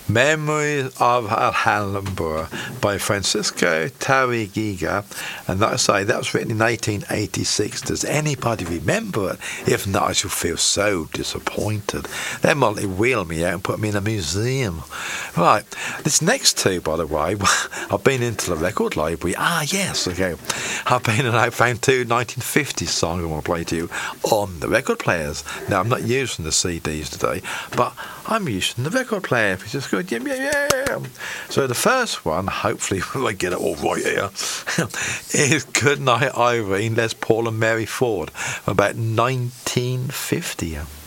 Memories of Alhambra by Francisco Tarigiga, and like I say, that was written in 1886. Does anybody remember it? If not, I shall feel so disappointed. They might wheel me out and put me in a museum. Right, this next two, by the way, I've been into the record library. Yes, okay. I've been and I found two 1950s songs I want to play to you on the record players. Now, I'm not using the CDs today, but I'm using the record player. It's just good. Yeah. So the first one, hopefully I get it all right here, is Goodnight Irene, Les Paul and Mary Ford, from about 1950.